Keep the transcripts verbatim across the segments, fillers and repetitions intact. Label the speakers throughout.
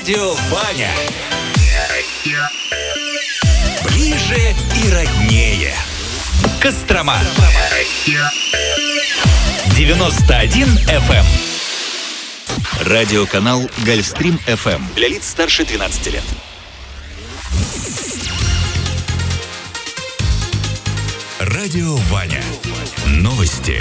Speaker 1: Радио Ваня. Ближе и роднее. Кострома. девяносто один эф эм. Радиоканал Гольфстрим эф эм для лиц старше двенадцати лет. Радио Ваня. Новости.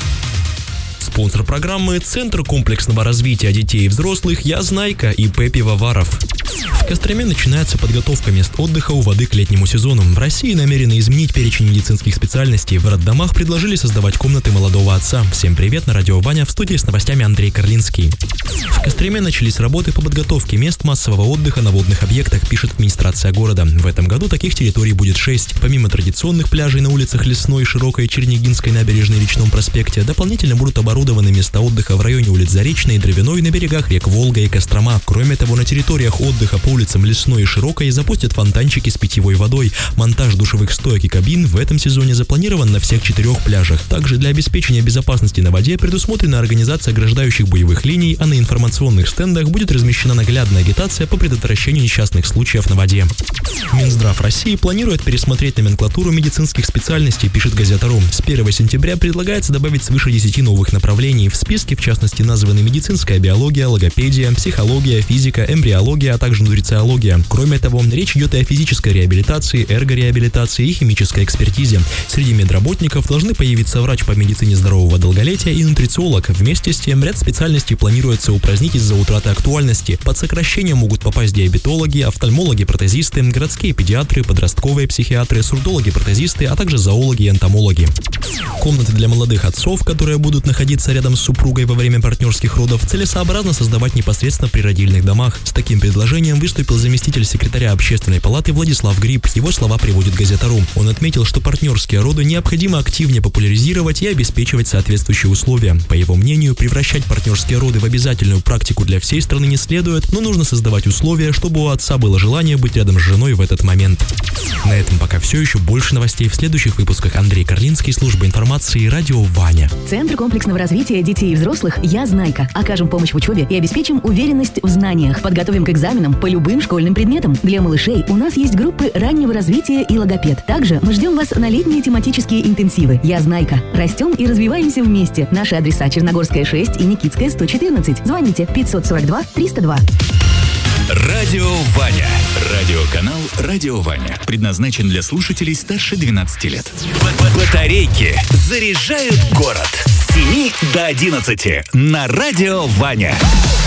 Speaker 2: Спонсор программы — Центр комплексного развития детей и взрослых «Я Знайка» и ИП Пивоваров. В Костроме начинается подготовка мест отдыха у воды к летнему сезону. В России намерены изменить перечень медицинских специальностей. В роддомах предложили создавать комнаты молодого отца. Всем привет, на радио Ваня, в студии с новостями Андрей Карлинский. В Костроме начались работы по подготовке мест массового отдыха на водных объектах, пишет администрация города. В этом году таких территорий будет шесть. Помимо традиционных пляжей на улицах Лесной, Широкой, Чернигинской набережной, Речном проспекте, дополнительно будут оборудованы места отдыха в районе улиц Заречной и Дровяной на берегах рек Волга и Кострома. Кроме того, на территориях отдыха по улицам Лесной и Широкой запустят фонтанчики с питьевой водой. Монтаж душевых стоек и кабин в этом сезоне запланирован на всех четырех пляжах. Также для обеспечения безопасности на воде предусмотрена организация ограждающих боевых линий, а на информационных стендах будет размещена наглядная агитация по предотвращению несчастных случаев на воде. Минздрав России планирует пересмотреть номенклатуру медицинских специальностей, пишет Газета.ру. С первого сентября предлагается добавить свыше десяти новых направлений. В списке, в частности, названы медицинская биология, логопедия, психология, физика, эмбриология, а также нутрициология. Кроме того, речь идет и о физической реабилитации, эргореабилитации и химической экспертизе. Среди медработников должны появиться врач по медицине здорового долголетия и нутрициолог. Вместе с тем, ряд специальностей планируется упразднить из-за утраты актуальности. Под сокращение могут попасть диабетологи, офтальмологи-протезисты, городские педиатры, подростковые психиатры, сурдологи-протезисты, а также зоологи и энтомологи. Комнаты для молодых отцов, которые будут находиться рядом с супругой во время партнерских родов, целесообразно создавать непосредственно при родильных домах. С таким предложением выступил заместитель секретаря Общественной палаты Владислав Гриб. Его слова приводит Газета.ру. Он отметил, что партнерские роды необходимо активнее популяризировать и обеспечивать соответствующие условия. По его мнению, превращать партнерские роды в обязательную практику для всей страны не следует, но нужно создавать условия, чтобы у отца было желание быть рядом с женой в этот момент. На этом пока все. Еще больше новостей в следующих выпусках. Андрей Карлинский, служба информации, радио Ваня.
Speaker 3: Центр комплексного развития детей и взрослых «Я Знайка». Окажем помощь в учебе и обеспечим уверенность в знаниях. Подготовим к экзаменам по любым школьным предметам. Для малышей у нас есть группы раннего развития и логопед. Также мы ждем вас на летние тематические интенсивы. «Я Знайка». Растем и развиваемся вместе. Наши адреса: Черногорская шесть и Никитская сто четырнадцать. Звоните пятьсот сорок два триста два.
Speaker 1: Радио Ваня. Радиоканал Радио Ваня. Предназначен для слушателей старше двенадцати лет. Батарейки заряжают город. С семи до одиннадцати на Радио Ваня.